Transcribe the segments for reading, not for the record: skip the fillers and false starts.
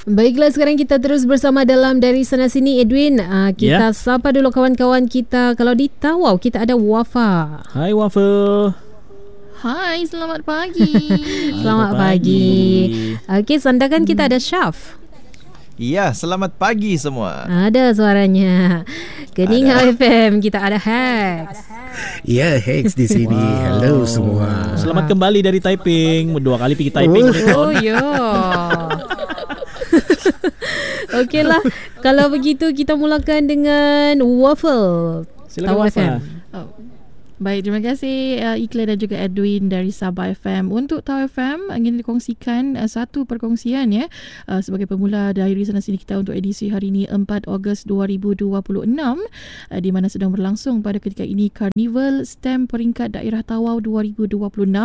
Baiklah, sekarang kita terus bersama dalam Dari Sana Sini, Edwin. Kita sapa dulu kawan-kawan kita. Kalau di Tawau, kita ada Wafa. Hai Wafa. Hai, selamat pagi. Selamat pagi. Okey, sandakan kita ada Syaf. Ya, selamat pagi semua. Ada suaranya. Keningau FM, kita ada Hex. Ya, Hex di sini. Hello semua. Selamat kembali dari Taiping. 2 kali pergi Taiping. Oh, ya. Okeylah, kalau begitu kita mulakan dengan Waffle. Silakan Tawau Wafa. Baik, terima kasih Iqlal dan juga Edwin dari Sabah FM. Untuk Tawau FM, ingin dikongsikan satu perkongsian sebagai pemula Dari Sana Sini kita untuk edisi hari ini 4 Ogos 2026 di mana sedang berlangsung pada ketika ini Karnival STEM Peringkat Daerah Tawau 2026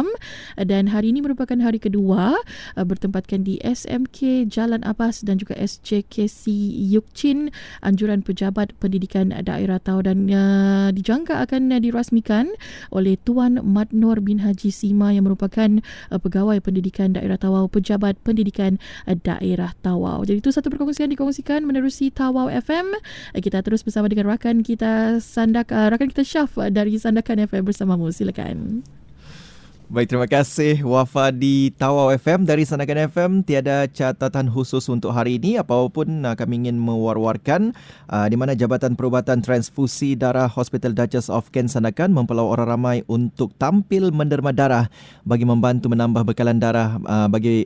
dan hari ini merupakan hari kedua bertempatkan di SMK Jalan Abbas dan juga SJKC Yukchin, Anjuran Pejabat Pendidikan Daerah Tawau, dan dijangka akan dirasmikan oleh Tuan Mat Nur bin Haji Sima yang merupakan Pegawai Pendidikan Daerah Tawau, Pejabat Pendidikan Daerah Tawau. Jadi itu satu perkongsian dikongsikan menerusi Tawau FM. Kita terus bersama dengan rakan kita Syaf dari Sandakan FM bersamamu. Silakan. Baik, terima kasih Wafa di Tawau FM. Dari Sandakan FM, tiada catatan khusus untuk hari ini. Apapun kami ingin mewar-warkan di mana Jabatan Perubatan Transfusi Darah Hospital Duchess of Kent Sandakan mempelawat orang ramai untuk tampil menderma darah bagi membantu menambah bekalan darah bagi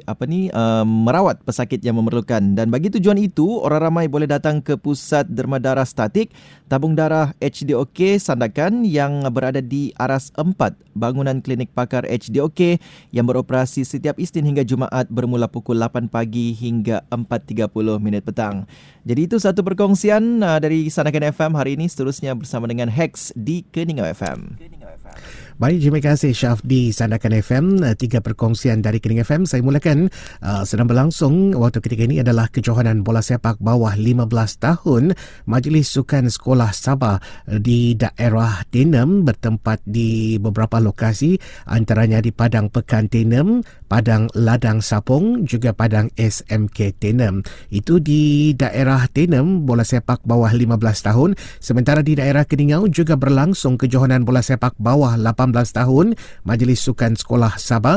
merawat pesakit yang memerlukan. Dan bagi tujuan itu, orang ramai boleh datang ke Pusat Derma Darah Statik Tabung Darah HDOK Sandakan yang berada di Aras 4, bangunan klinik pakar HDOK yang beroperasi setiap Isnin hingga Jumaat bermula pukul 8 pagi hingga 4.30 minit petang. Jadi itu satu perkongsian dari Sandakan FM hari ini. Seterusnya bersama dengan Hex di Keningau FM. Baik, terima kasih Syaf di Sandakan FM. 3 perkongsian dari Keningau FM. Saya mulakan sedang berlangsung waktu ketika ini adalah kejohanan bola sepak bawah 15 tahun Majlis Sukan Sekolah Sabah di daerah Tenem bertempat di beberapa lokasi, antaranya di Padang Pekan Tenem, Padang Ladang Sapong, juga Padang SMK Tenem. Itu di daerah Tenem bola sepak bawah 15 tahun. Sementara di daerah Keningau juga berlangsung kejohanan bola sepak bawah 18 tahun Majlis Sukan Sekolah Sabah.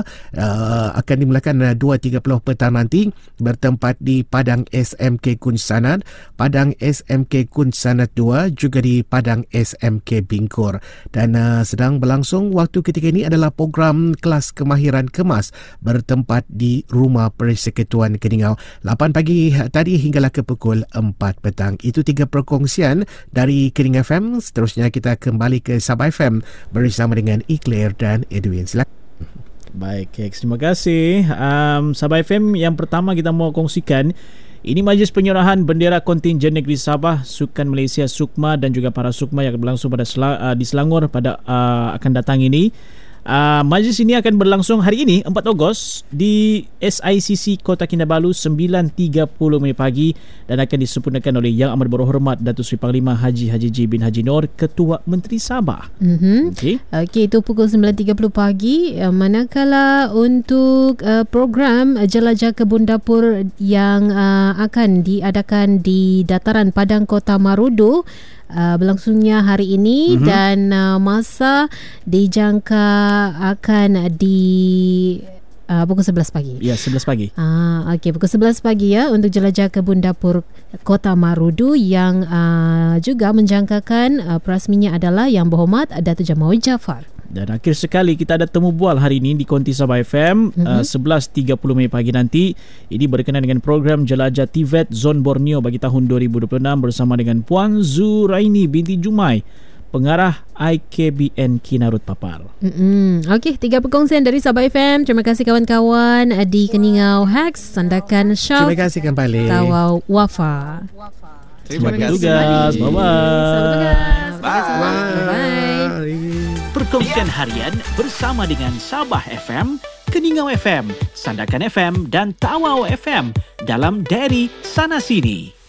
Akan dimulakan 2.30 petang nanti bertempat di Padang SMK Kun Sanad, Padang SMK Kun Sanad 2, juga di Padang SMK Bingkur. Dan sedang berlangsung waktu ketika ini adalah program kelas kemahiran kemas bertempat di Rumah Persekutuan Keningau 8 pagi tadi hinggalah ke pukul 4 petang. Itu 3 perkongsian dari Keningau FM. Seterusnya kita kembali ke Sabah FM bersama dengan Iqlal dan Edwin. Silakan. Baik, terima kasih. Sabah FM yang pertama kita mau kongsikan, ini majlis penyerahan bendera kontingen negeri Sabah Sukan Malaysia Sukma dan juga para Sukma yang berlangsung pada di Selangor pada akan datang ini. Majlis ini akan berlangsung hari ini 4 Ogos di SICC Kota Kinabalu 9.30 pagi dan akan disempurnakan oleh Yang Amat Berhormat Datuk Seri Panglima Haji J bin Haji Noor, Ketua Menteri Sabah. Okey, itu pukul 9.30 pagi. Manakala untuk program Jelajah Kebun Dapur yang akan diadakan di Dataran Padang Kota Marudu berlangsungnya hari ini dan masa dijangka akan di pukul 11 pagi. Ya, 11 pagi. Okey, pukul 11 pagi ya untuk Jelajah Kebun Dapur Kota Marudu yang juga menjangkakan perasminya adalah Yang Berhormat Datuk Jamawi Jaafar. Dan akhir sekali kita ada temu bual hari ini di Konti Sabah FM 11.30 pagi nanti. Ini berkenaan dengan program Jelajah TVET Zon Borneo bagi tahun 2026 bersama dengan Puan Zuraini binti Jumai, pengarah IKBN Kinarut Papar. Okey, 3 perkongsian dari Sabah FM. Terima kasih kawan-kawan di Keningau Hex, Sandakan Syaf. Terima kasih kembali. Tawau Wafa. Terima kasih. Tugas. Bye-bye. Bye. Perkongsian harian bersama dengan Sabah FM, Keningau FM, Sandakan FM dan Tawau FM dalam Dari Sana Sini.